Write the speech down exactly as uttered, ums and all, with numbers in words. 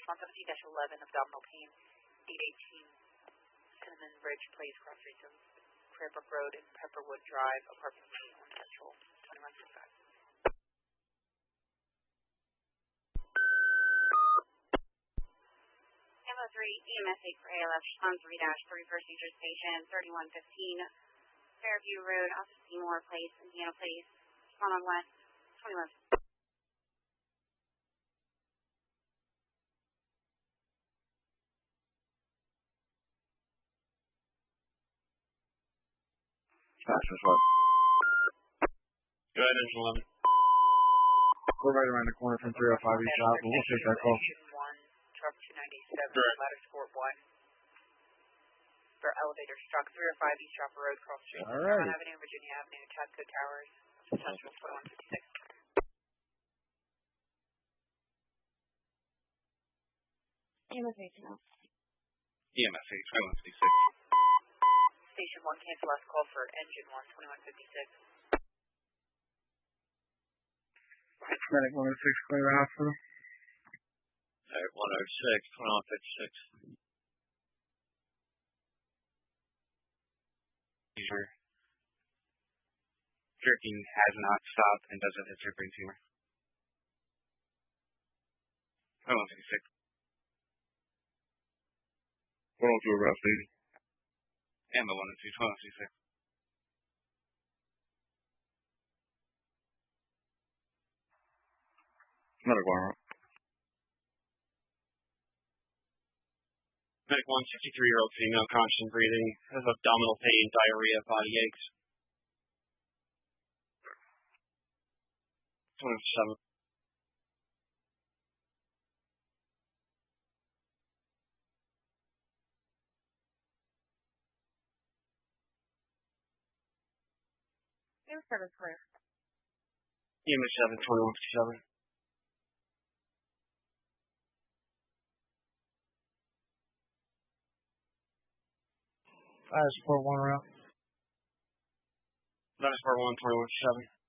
one seventeen dash eleven, abdominal pain, eight eighteen Cinnamon Ridge Place, cross streets of Cranbrook Road and Pepperwood Drive, apartment C on Central, twenty-one fifty-five. Ammo three, E M S eight for A L F, on three dash three, procedure station, thirty-one fifteen, Fairview Road, off of Seymour Place, Indiana Place, one on West, twenty-one. Fastest what? Go ahead, engine eleven. We're right around the corner from three oh five East Shop, but we'll take that call. one, truck two ninety-seven, Correct. ladder sport one. For elevator struck, three oh five East Shopper Road, cross street, All right. John Avenue, Virginia Avenue, Tasco Towers, Central, twenty-one fifty-six. E M S eight, no. E M S eight, twenty-one fifty-six. Station one, cancel last call for engine one, twenty-one fifty-six. Medic one oh six, clear the hospital. Alright, one oh six, twenty-one fifty-six. Seizure. Jerking has not stopped and doesn't hit your brain tumor. twenty-one fifty-six. one oh two arrest, eighty. Ammo one oh two, twenty-one fifty-six. Medic one. Medic one, sixty-three-year-old female, conscious and breathing, has abdominal pain, diarrhea, body aches. twenty-seven. Air service clear. E M S seven, twenty-one fifty-seven. Fire support one route. Ladder sport one, twenty-one fifty-seven.